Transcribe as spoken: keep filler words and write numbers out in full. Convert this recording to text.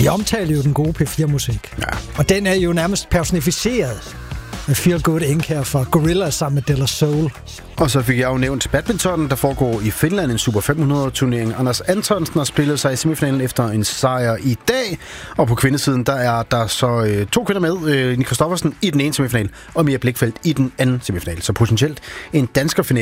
de omtaler jo den gode P fire musik. Ja. Og den er jo nærmest personificeret med Feel Good Inc. her fra Gorillaz sammen med De La Soul. Og så fik jeg jo nævnt badminton, der foregår i Finland, en Super fem hundrede-turnering. Anders Antonsen har spillet sig i semifinalen efter en sejr i dag. Og på kvindesiden, der er der så øh, to kvinder med. Øh, Nick Kristoffersen i den ene semifinal, og Mia Blichfeldt i den anden semifinal. Så potentielt en dansker